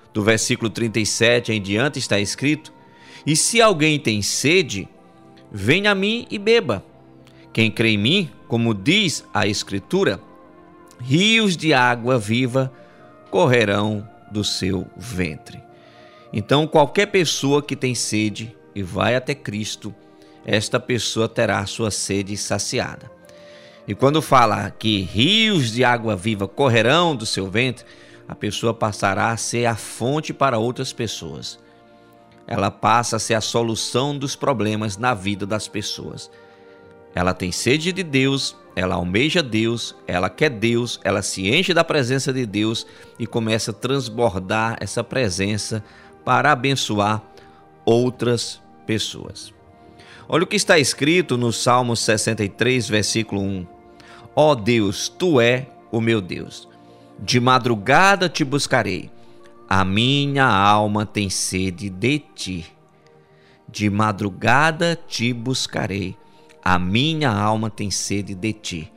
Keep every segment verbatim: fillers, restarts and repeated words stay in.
do versículo trinta e sete em diante está escrito: e se alguém tem sede, venha a mim e beba. Quem crê em mim, como diz a Escritura, rios de água viva correrão do seu ventre. Então, qualquer pessoa que tem sede e vai até Cristo, esta pessoa terá sua sede saciada. E quando fala que rios de água viva correrão do seu ventre, a pessoa passará a ser a fonte para outras pessoas. Ela passa a ser a solução dos problemas na vida das pessoas. Ela tem sede de Deus, ela almeja Deus, ela quer Deus, ela se enche da presença de Deus e começa a transbordar essa presença para abençoar outras pessoas. Olha o que está escrito no Salmo sessenta e três, versículo um. Ó Deus, Tu é o meu Deus. De madrugada te buscarei. A minha alma tem sede de Ti. De madrugada te buscarei. A minha alma tem sede de Ti.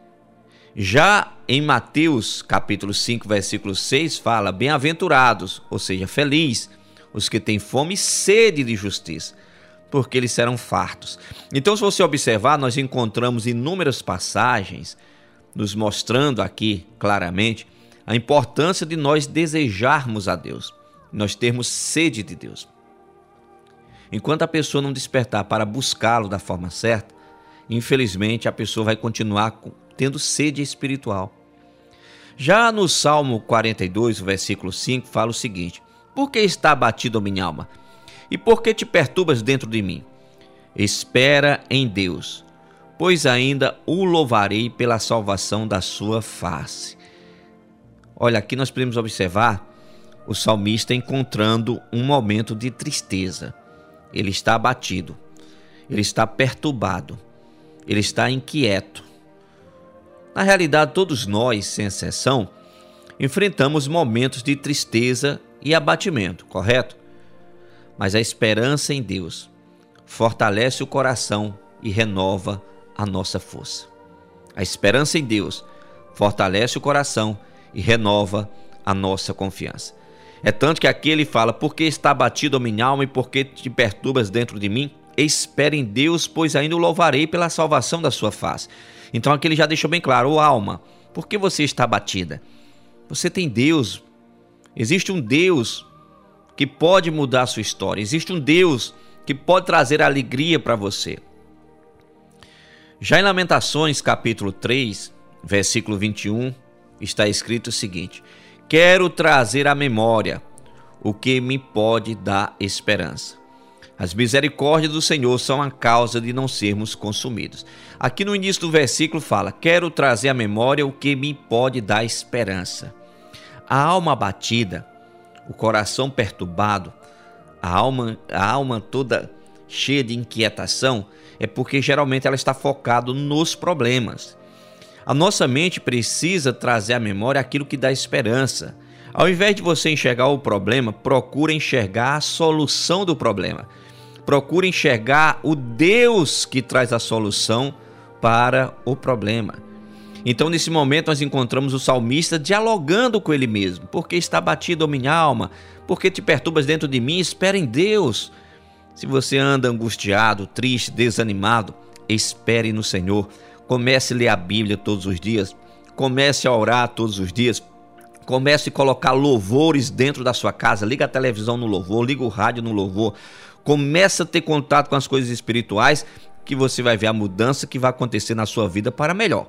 Já em Mateus, capítulo cinco, versículo seis, fala: bem-aventurados, ou seja, feliz, os que têm fome e sede de justiça, porque eles serão fartos. Então, se você observar, nós encontramos inúmeras passagens nos mostrando aqui claramente a importância de nós desejarmos a Deus, nós termos sede de Deus. Enquanto a pessoa não despertar para buscá-lo da forma certa, infelizmente a pessoa vai continuar tendo sede espiritual. Já no Salmo quarenta e dois, versículo cinco, fala o seguinte: por que está abatido a minha alma? E por que te perturbas dentro de mim? Espera em Deus, pois ainda o louvarei pela salvação da sua face. Olha, aqui nós podemos observar o salmista encontrando um momento de tristeza. Ele está abatido, ele está perturbado, ele está inquieto. Na realidade, todos nós, sem exceção, enfrentamos momentos de tristeza e abatimento, correto? Mas a esperança em Deus fortalece o coração e renova a nossa força. A esperança em Deus fortalece o coração e renova a nossa confiança. É tanto que aqui ele fala: por que está abatido a minha alma e por que te perturbas dentro de mim? Espere em Deus, pois ainda o louvarei pela salvação da sua face. Então aqui ele já deixou bem claro: ô alma, por que você está abatida? Você tem Deus. Existe um Deus que pode mudar a sua história. Existe um Deus que pode trazer alegria para você. Já em Lamentações, capítulo três, versículo vinte e um, está escrito o seguinte: quero trazer à memória o que me pode dar esperança. As misericórdias do Senhor são a causa de não sermos consumidos. Aqui no início do versículo fala: quero trazer à memória o que me pode dar esperança. A alma abatida, o coração perturbado, a alma, a alma toda cheia de inquietação, é porque geralmente ela está focada nos problemas. A nossa mente precisa trazer à memória aquilo que dá esperança. Ao invés de você enxergar o problema, procure enxergar a solução do problema. Procure enxergar o Deus que traz a solução para o problema. Então, nesse momento, nós encontramos o salmista dialogando com ele mesmo. Por que está abatido a minha alma? Por que te perturbas dentro de mim? Espera em Deus. Se você anda angustiado, triste, desanimado, espere no Senhor. Comece a ler a Bíblia todos os dias. Comece a orar todos os dias. Comece a colocar louvores dentro da sua casa. Liga a televisão no louvor, liga o rádio no louvor. Comece a ter contato com as coisas espirituais, que você vai ver a mudança que vai acontecer na sua vida para melhor.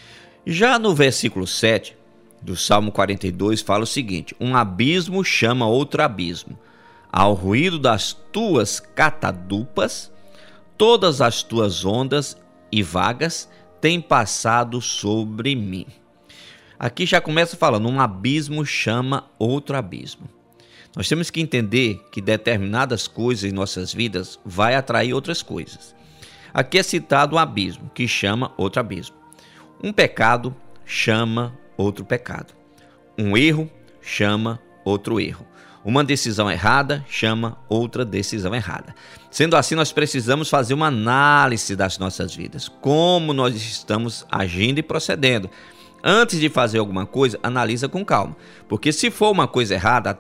Já no versículo sete do Salmo quarenta e dois fala o seguinte: um abismo chama outro abismo. Ao ruído das tuas catadupas, todas as tuas ondas e vagas têm passado sobre mim. Aqui já começa falando: um abismo chama outro abismo. Nós temos que entender que determinadas coisas em nossas vidas vai atrair outras coisas. Aqui é citado um abismo que chama outro abismo. Um pecado chama outro pecado. Um erro chama outro erro. Uma decisão errada chama outra decisão errada. Sendo assim, nós precisamos fazer uma análise das nossas vidas. Como nós estamos agindo e procedendo. Antes de fazer alguma coisa, analisa com calma. Porque se for uma coisa errada,